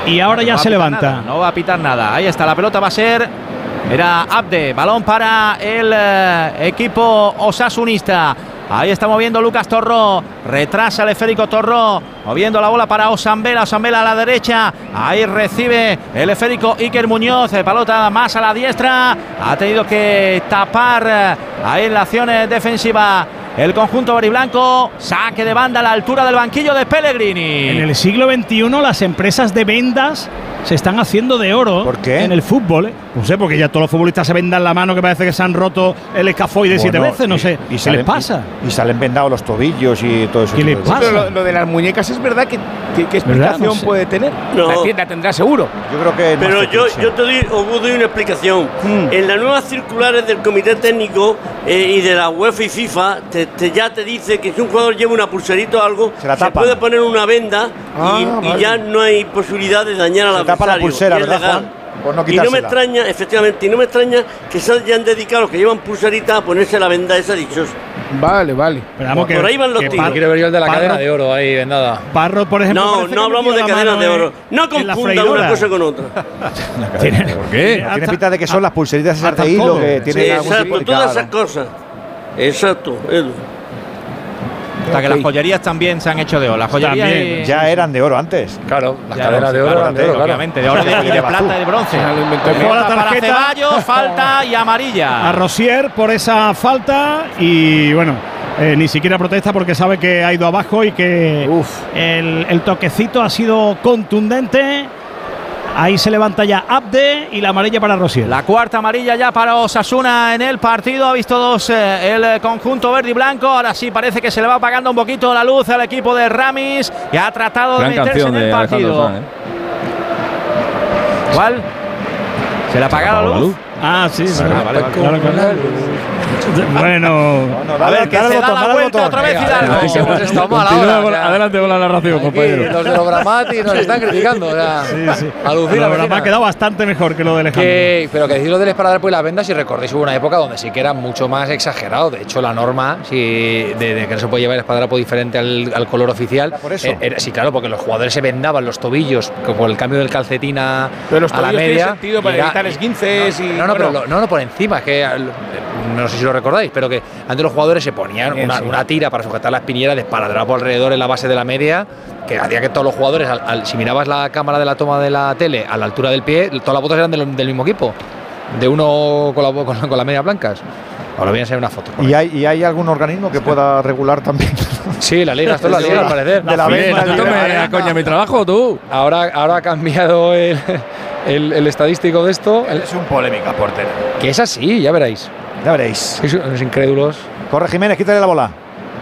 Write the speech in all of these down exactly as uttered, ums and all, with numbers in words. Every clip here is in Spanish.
Y ahora ya no se levanta. Nada, no va a pitar nada. Ahí está, la pelota va a ser. Era Abde, balón para el eh, equipo osasunista. Ahí está moviendo Lucas Torró, retrasa el esférico Torró, moviendo la bola para Osambela, Osambela a la derecha, ahí recibe el esférico Iker Muñoz, pelota más a la diestra, ha tenido que tapar ahí en la acción defensiva el conjunto veriblanco, saque de banda a la altura del banquillo de Pellegrini. En el siglo veintiuno las empresas de vendas se están haciendo de oro. ¿Por qué? En el fútbol, ¿eh? No sé, porque ya todos los futbolistas se vendan la mano, que parece que se han roto el escafoide bueno, siete veces, no y, sé. Y ¿Qué salen, les pasa? Y, y salen vendados los tobillos y todo eso. ¿Qué les pasa? Pero lo, lo de las muñecas es verdad que ¿qué, qué explicación no sé. puede tener? No. La tienda tendrá seguro. Yo creo que. Pero yo, yo te doy, os doy una explicación. Mm. En las nuevas circulares del Comité Técnico eh, y de la UEFA y FIFA, te, te, ya te dice que si un jugador lleva una pulserita o algo, se, se puede poner una venda ah, y, vale. y ya no hay posibilidad de dañar al se adversario. Tapa la pulsera, ¿verdad, legal. Juan? Por no y no me extraña, efectivamente, y no me extraña que se hayan dedicado los que llevan pulserita a ponerse la venda esa dichosa. Vale, vale. Pero por, que, por ahí van los tiros. Quiero ver yo el de la Parro, cadena de oro ahí vendada. Parro, por ejemplo. No, no hablamos de cadenas de oro. No confunda una cosa con otra. ¿Por qué? Hasta, tiene pinta de que son las pulseritas esas de hilo que tienen sí, algún exacto, tipo de todas esas cosas. Exacto, Edu. Hasta que las joyerías también se han hecho de oro. Las joyerías y... ya eran de oro antes. Claro, las ya cadenas de oro claro, eran de oro, obviamente, claro. de oro, de, de, de plata y de bronce. Ojo a la tarjeta. Para Ceballos, falta y amarilla. A Rosier por esa falta y bueno, eh, ni siquiera protesta porque sabe que ha ido abajo y que el, el toquecito ha sido contundente. Ahí se levanta ya Abde y la amarilla para Rosier. La cuarta amarilla ya para Osasuna en el partido. Ha visto dos eh, el conjunto verde y blanco. Ahora sí parece que se le va apagando un poquito la luz al equipo de Ramis, que ha tratado Gran de meterse en el partido. San, ¿eh? ¿Cuál? ¿Se le ha apagado la luz? Ah, sí, sí, vale, vale, vale, claro, claro. Bueno, no, no, a ver, que se da la vuelta otra vez y hemos estado mal ahora. Adelante con la narración, compañero. Los de los Bramati nos están criticando. O sea, sí, sí. Alucina. Lo ha quedado bastante mejor que lo del Alejandro. Que, pero que decir lo del esparador y las vendas, si recordáis, hubo una época donde sí que era mucho más exagerado. De hecho, la norma si, de, de que no se puede llevar el esparadrapo diferente al, al color oficial. ¿Por eso? Era, era, sí, claro, porque los jugadores se vendaban los tobillos por el cambio del calcetín a, pero los a la media. Tiene sentido para evitar esguinces no, y. No, no, bueno. pero lo, no, no, por encima. Es que no sé si lo recordáis, pero que antes los jugadores se ponían Bien, una, sí. una tira para sujetar la espinillera de esparadrapo alrededor en la base de la media, que hacía que todos los jugadores, al, al, si mirabas la cámara de la toma de la tele a la altura del pie, todas las fotos eran del, del mismo equipo, de uno con, la, con, con las medias blancas. Ahora voy a enseñar una foto. ¿Y hay, ¿Y hay algún organismo que pueda regular también? Sí, la liga, esto es la liga, al parecer. De la vez, ¿tú me a coña mi trabajo, tú? Ahora, ahora ha cambiado el, el, el estadístico de esto. Es un polémica, portero. Que es así, ya veréis. Ya veréis. Los incrédulos. Corre Jiménez, quítale la bola.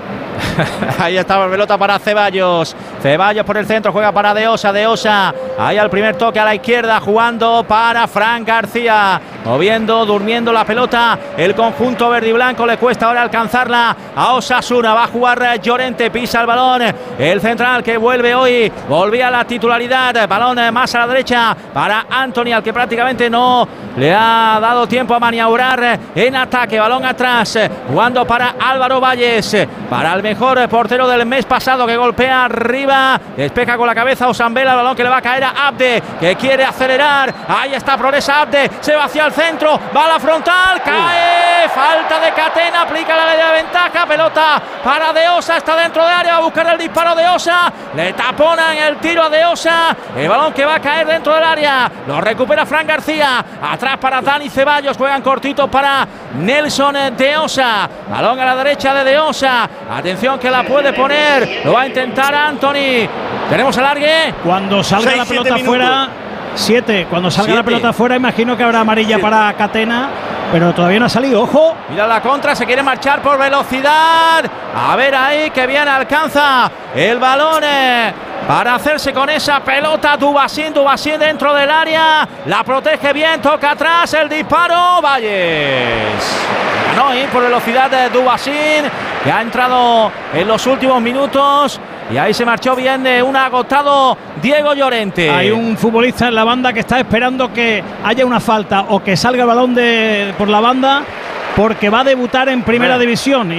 Ahí estaba la pelota para Ceballos. Ceballos por el centro, juega para De Osa. De Osa, ahí al primer toque a la izquierda, jugando para Fran García. Moviendo, durmiendo la pelota. El conjunto verde y blanco le cuesta ahora alcanzarla a Osasuna. Va a jugar Llorente, pisa el balón. El central que vuelve hoy, volvía a la titularidad. Balón más a la derecha para Anthony, al que prácticamente no le ha dado tiempo a maniobrar en ataque. Balón atrás, jugando para Álvaro Valles, para el mejor portero del mes pasado, que golpea arriba, despeja con la cabeza Osambela, el balón que le va a caer a Abde, que quiere acelerar. Ahí está, progresa Abde, se va hacia el centro, va a la frontal, cae, uh. falta de Catena, aplica la ley de ventaja, pelota para De Osa, está dentro de área, va a buscar el disparo de Osa, le taponan el tiro a De Osa, el balón que va a caer dentro del área, lo recupera Fran García, atrás para Dani Ceballos, juegan cortito para Nelson De Osa, balón a la derecha de De Osa, atención que la puede poner, lo va a intentar Anthony, tenemos alargue. Cuando salga seis, la pelota fuera, siete, cuando salga siete. la pelota fuera, imagino que habrá amarilla siete. para Catena, pero todavía no ha salido, ojo. Mira la contra, se quiere marchar por velocidad, a ver ahí que bien alcanza el balón eh, para hacerse con esa pelota. Dubasín, Dubasín dentro del área, la protege bien, toca atrás, el disparo, Valles. Ganó ahí por velocidad de Dubasín, que ha entrado en los últimos minutos. Y ahí se marchó bien de un agotado Diego Llorente. Hay un futbolista en la banda que está esperando que haya una falta o que salga el balón de, por la banda, porque va a debutar en primera bueno. división, y es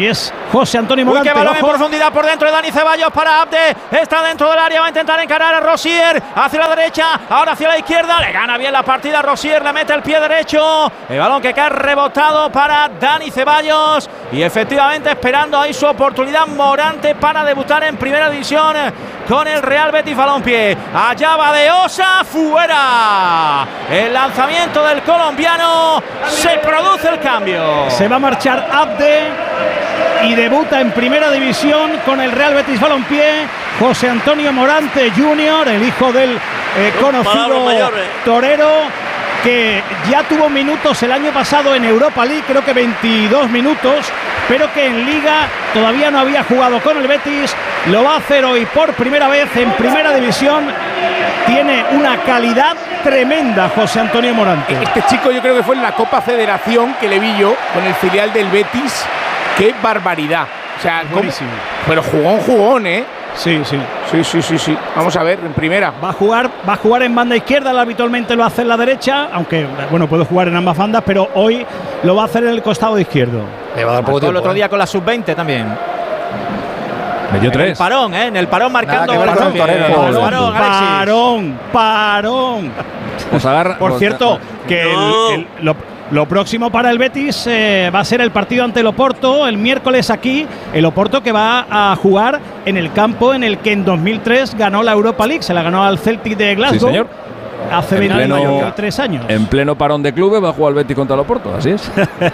José Antonio Uy, Morante. qué balón en ojo. profundidad por dentro de Dani Ceballos para Abde. Está dentro del área, va a intentar encarar a Rosier hacia la derecha, ahora hacia la izquierda. Le gana bien la partida Rosier, le mete el pie derecho. El balón que cae rebotado para Dani Ceballos. Y efectivamente esperando ahí su oportunidad Morante para debutar en primera división con el Real Betis Balompié. Allá va de Osa, fuera. El lanzamiento del colombiano, se produce el cambio. Se va a marchar Abde y debuta en primera división con el Real Betis Balompié José Antonio Morante junior, el hijo del eh, conocido torero, que ya tuvo minutos el año pasado en Europa League, creo que veintidós minutos, pero que en Liga todavía no había jugado con el Betis. Lo va a hacer hoy por primera vez en primera división. Tiene una calidad tremenda José Antonio Morante. Este chico yo creo que fue en la Copa Federación que le vi yo con el filial del Betis. ¡Qué barbaridad! O sea, buenísimo. Pero jugón, jugón, ¿eh? Sí, sí. Sí, sí, sí, sí. Vamos a ver, en primera. Va a jugar, va a jugar en banda izquierda, él habitualmente lo hace en la derecha, aunque bueno, puede jugar en ambas bandas, pero hoy lo va a hacer en el costado izquierdo. Le va a dar poco tiempo. El otro día con la sub veinte también. Me dio En el tres. parón, ¿eh? En el parón marcando. Nada que ver con el torero. Parón, Joder. parón, Alexis. Parón, parón. Os agarra. Por os- cierto, que el- No. el- lo, lo próximo para el Betis eh, va a ser el partido ante el Oporto el miércoles aquí. El Oporto que va a jugar en el campo en el que en dos mil tres ganó la Europa League. Se la ganó al Celtic de Glasgow. Sí, señor. Hace En pleno- veintitrés años. En pleno parón de clubes va a jugar el Betis contra el Oporto, así es.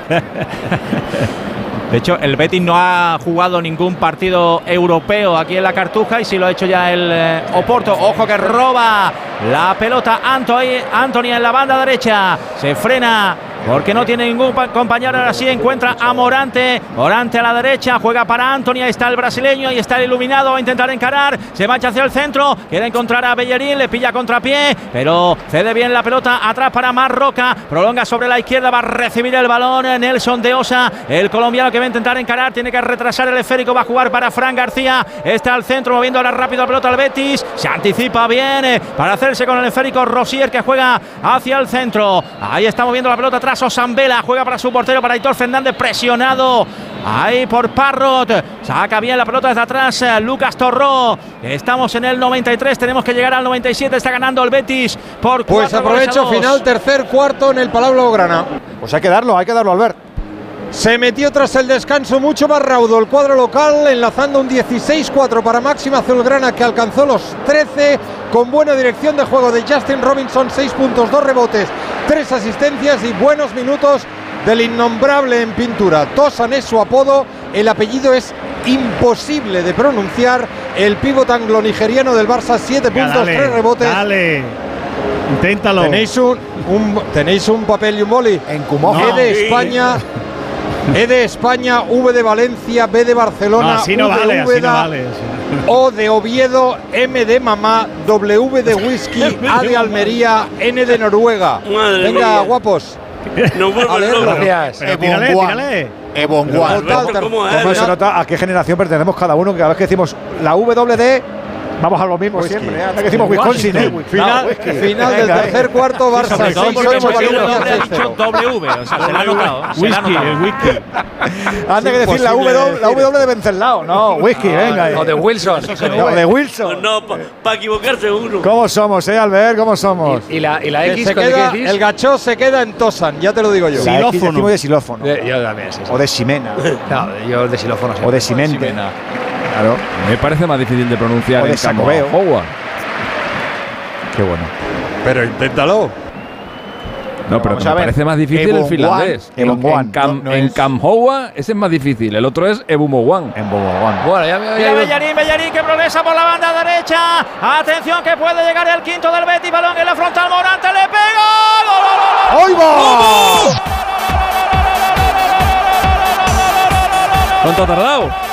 De hecho, el Betis no ha jugado ningún partido europeo aquí en la Cartuja y sí lo ha hecho ya el eh, Oporto. Ojo que roba la pelota Anthony, Anthony en la banda derecha. Se frena porque no tiene ningún pa- compañero. Ahora sí encuentra a Morante. Morante a la derecha, juega para Anthony. Ahí está el brasileño, ahí está el iluminado. Va a intentar encarar. Se marcha hacia el centro. Quiere encontrar a Bellerín, le pilla contrapié, pero cede bien la pelota atrás para Marroca. Prolonga sobre la izquierda, va a recibir el balón Nelson de Osa, el colombiano que va a intentar encarar. Tiene que retrasar el esférico, va a jugar para Fran García. Está al centro, moviendo ahora rápido la pelota al Betis. Se anticipa bien eh, para hacerse con el esférico Rosier, que juega hacia el centro. Ahí está moviendo la pelota atrás Osambela, juega para su portero, para Aitor Fernández, presionado ahí por Parrot. Saca bien la pelota desde atrás eh, Lucas Torró. Estamos en el noventa y tres, tenemos que llegar al noventa y siete. Está ganando el Betis por Pues cuatro goles a aprovecho, dos. final tercer cuarto en el Palau Blaugrana. Pues hay que darlo, hay que darlo, Albert. Se metió tras el descanso mucho más raudo el cuadro local, enlazando un dieciséis cuatro para Máxima Azulgrana, que alcanzó los trece, con buena dirección de juego de Justin Robinson, seis puntos, dos rebotes, tres asistencias y buenos minutos del innombrable en pintura. Tosan es su apodo, el apellido es imposible de pronunciar. El pívot anglo-nigeriano del Barça, siete puntos, Dale, tres rebotes. Dale, inténtalo. ¿Tenéis un, un- ¿Tenéis un papel y un boli? En Cumoja. E de Sí. España, E de España, V de Valencia, B de Barcelona, No, así no U de vale, así no Úbeda, vale. O de Oviedo, M de Mamá, W de Whisky, A de Almería, N de Noruega. Madre Venga, mía. guapos. Nos vuelve A ver, locos. Gracias. Pero tírale, tírale. Ebonguan. Total, Alberto, ¿cómo es? ¿Cómo se nota a qué generación pertenecemos cada uno? Que cada vez que decimos la W D, vamos a lo mismo Whisky. siempre. ¿eh? Hasta que decimos Wisconsin, ¿eh? Final, No, whisky. final del Venga, tercer eh. cuarto, Sí, Barça sobre todo seis, porque ocho, hemos oído Valencia doble, ha seis dicho cero. W, o sea, se le ha notado. se le ha Whisky, notado. el whisky. Anda que decir la Imposible W, la decir. W de Venceslao. No, whisky, venga. eh. O de Wilson. No, de Wilson. Pues no, para equivocarse uno. ¿Cómo somos, eh, Albert? ¿Cómo somos? Y la, y la Que X, se ¿cuál queda- decís? el gachó se queda en Tosan, ya te lo digo yo. La X Xilófono. decimos de xilófono. De- yo también, sí, sí. O de ximena. No, yo de xilófono. sí. O de simente. Ximena. Claro. Me parece más difícil de pronunciar O de en Sacobeo. Howard. Qué bueno. Pero inténtalo. No, pero Vamos que a me ver. parece más difícil el Ebonguan. finlandés. En, Ebonguan. en, Cam, No, no en es- Camhoua ese es más difícil. El otro es Ebumowan. En Boboguán. Bueno, ya me Mira ya- Bellarín, Bellarín que progresa por la banda derecha. Atención que puede llegar el quinto del Betis. Balón en la frontal. Morante le pega. ¡Gol, gol, gol, gol! ¡Ahí va! ¿Cuánto ha tardado?